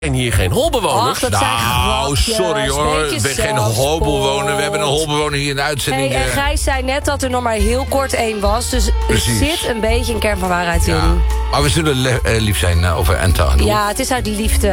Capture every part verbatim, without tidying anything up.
En hier geen holbewoners. Och, dat zijn Nou, grapjes, sorry hoor. beetje Ik ben geen zelfspot. holbewoner. We hebben een holbewoner hier in de uitzending. Hey, en eh. Gijs zei net dat er nog maar heel kort één was. Dus er Precies. zit een beetje een kern van waarheid in. Ja. Maar we zullen le- eh, lief zijn eh, over Anton. Ja, het is uit liefde.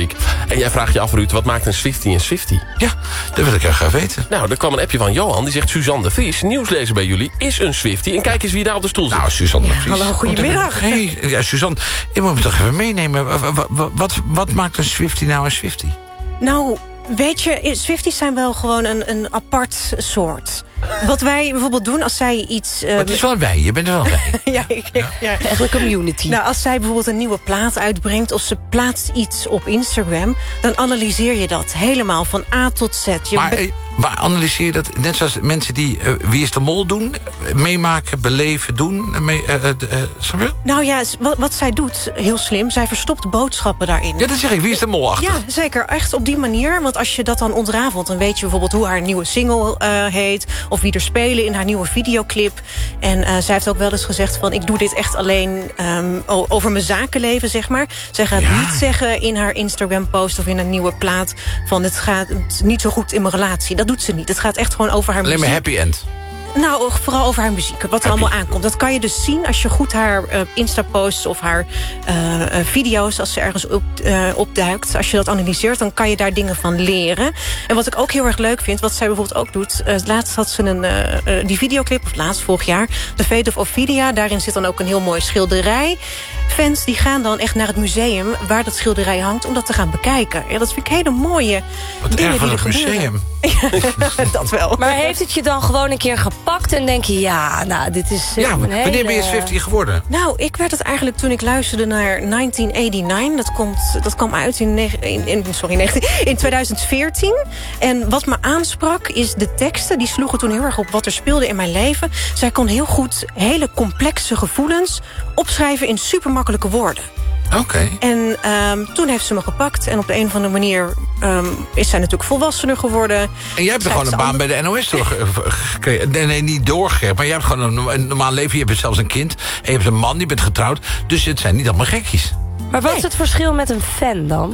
En jij vraagt je af, Ruud, wat maakt een Swiftie een Swiftie? Ja, dat wil ik heel graag weten. Nou, er kwam een appje van Johan. Die zegt, Suzanne de Vries, nieuwslezer bij jullie, is een Swiftie. En kijk eens wie daar op de stoel zit. Nou, Suzanne de Vries. hallo, goedemiddag. Hé, hey, ja, Suzanne, ik moet me toch even meenemen. Wat, wat, wat, wat maakt een Swiftie nou een Swiftie? Nou, weet je, Swifties zijn wel gewoon een, een apart soort. Wat wij bijvoorbeeld doen als zij iets... Uh, Maar het is wel wij, je bent er wel wij. ja, ik, ik, ja. Echt een community. Nou, als zij bijvoorbeeld een nieuwe plaat uitbrengt... of ze plaatst iets op Instagram... dan analyseer je dat helemaal van A tot Z. Je Maar, be- eh, maar analyseer je dat net zoals mensen die uh, Wie is de Mol doen? eh, Meemaken, beleven, doen? eh, Mee, uh, uh, uh, snap je? nou ja, wat, wat zij doet, heel slim... zij verstopt boodschappen daarin. Ja, dat zeg ik. Wie is de Mol achter? Ja, zeker. Echt op die manier. Want als je dat dan ontrafelt... dan weet je bijvoorbeeld hoe haar nieuwe single uh, heet... of wie er spelen in haar nieuwe videoclip. En uh, zij heeft ook wel eens gezegd van... ik doe dit echt alleen um, over mijn zakenleven, zeg maar. Zij gaat Ja. niet zeggen in haar Instagram-post... of in een nieuwe plaat van... het gaat niet zo goed in mijn relatie. Dat doet ze niet. Het gaat echt gewoon over haar Alleen muziek. maar happy end. Nou, vooral over haar muziek. Wat er allemaal aankomt. Dat kan je dus zien als je goed haar uh, Insta-posts of haar uh, uh, video's... als ze ergens op, uh, opduikt. Als je dat analyseert, dan kan je daar dingen van leren. En wat ik ook heel erg leuk vind, wat zij bijvoorbeeld ook doet... Uh, laatst had ze een, uh, uh, die videoclip, of laatst vorig jaar... The Fate of Ophelia, daarin zit dan ook een heel mooi schilderij. Fans die gaan dan echt naar het museum waar dat schilderij hangt... om dat te gaan bekijken. Ja, dat vind ik hele mooie Wat dingen erg van die het er gebeuren. museum. Dat wel. Maar heeft het je dan gewoon een keer gepakt en denk je... ja, nou, dit is uh, Ja, een wanneer hele... ben je Swiftie geworden? Nou, ik werd het eigenlijk toen ik luisterde naar negentien negenennegentig. Dat, komt, dat kwam uit in, negen- in, in, sorry, negentien in tweeduizend veertien. En wat me aansprak is de teksten. Die sloegen toen heel erg op wat er speelde in mijn leven. Zij kon heel goed hele complexe gevoelens opschrijven in supermakkelijke woorden. Oké. Okay. En um, toen heeft ze me gepakt. En op de een of andere manier um, is zij natuurlijk volwassener geworden. En jij hebt er gewoon een baan bij de N O S doorgekregen. Nee, nee, niet doorgekregen. Maar jij hebt gewoon een, een normaal leven. Je hebt zelfs een kind. En je hebt een man, die bent getrouwd. Dus het zijn niet allemaal gekkies. Maar wat is het verschil met een fan dan?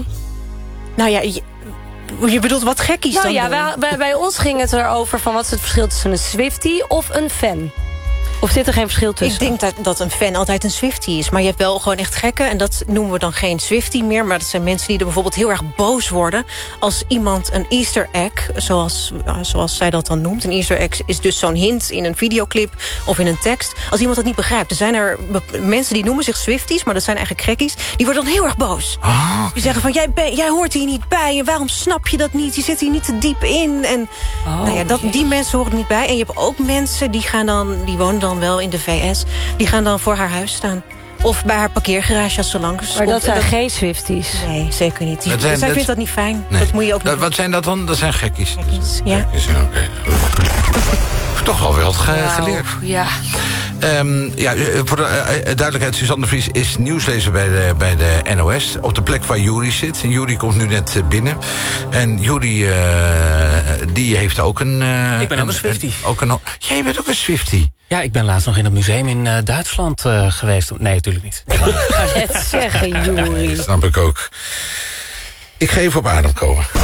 Nou ja, je, je bedoelt wat gekkies Nou dan ja, doen. bij, bij, bij ons ging het erover van wat is het verschil tussen een Swiftie of een fan? Of zit er geen verschil tussen? Ik denk dat, dat een fan altijd een Swiftie is. Maar je hebt wel gewoon echt gekken. En dat noemen we dan geen Swiftie meer. Maar dat zijn mensen die er bijvoorbeeld heel erg boos worden... als iemand een Easter egg, zoals, zoals zij dat dan noemt... een Easter egg is dus zo'n hint in een videoclip of in een tekst... als iemand dat niet begrijpt. Er zijn er mensen die noemen zich Swifties... maar dat zijn eigenlijk gekkies. Die worden dan heel erg boos. Oh, okay. Die zeggen van, jij, ben, jij hoort hier niet bij... en waarom snap je dat niet? Je zit hier niet te diep in. En, Oh, nou ja, dat, die mensen horen er niet bij. En je hebt ook mensen die gaan dan... die wonen dan wel in de V S... die gaan dan voor haar huis staan. Of bij haar parkeergarage als ze langs. Maar dat komt. zijn En geen Swifties. Nee, zeker niet. Die, Dat zijn- zij dat- vindt dat niet fijn. Nee. Dat moet je ook niet Dat, wat zijn dat dan? Dat zijn gekkies. doen. Ja. Gekkies, ja, oké. Toch wel wel ge- Wauw, geleerd. Ja. Um, ja, voor de uh, duidelijkheid, Suzanne de Vries is nieuwslezer bij de, bij de N O S. Op de plek waar Juri zit. En Juri komt nu net uh, binnen. En Juri, uh, die heeft ook een... Uh, Ik ben ook een Swiftie. Een, ook een, jij bent ook een Swiftie. Ja, ik ben laatst nog in het museum in uh, Duitsland uh, geweest. Nee, natuurlijk niet. Het zeggen, Joeri. Dat snap ik ook. Ik ga even op adem komen.